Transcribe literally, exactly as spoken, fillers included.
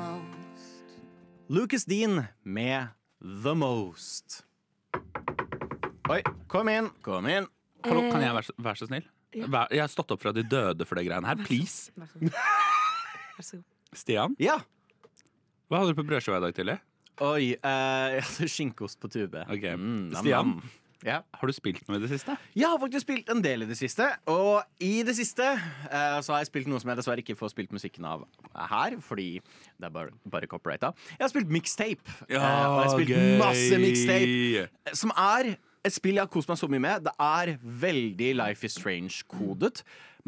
Lucas Dean med The Most. Oi, kom inn, kom inn. Hallo, kan jeg være, så- være så snill? Vær, jeg har stått opp fra de døde for det greiene her. Please. Vær så god. Vær så god. Stian, Ja. hva hadde du på brødskiva i dag tidlig? Oi, eh, jeg hadde skinkost på tube. Ok, Mm, nam, Stian, nam. Ja. har du spilt noe i det siste? Jeg har faktisk spilt en del i det siste. Og i det siste eh, så har jeg spilt noe som jeg dessverre ikke får spilt musikken av her, fordi det er bare, bare copyrighta. Jeg har spilt mixtape. eh, og jeg har spilt masse mixtape. Som er et spill jeg har kost meg så mye med. Det er veldig Life is Strange-kodet.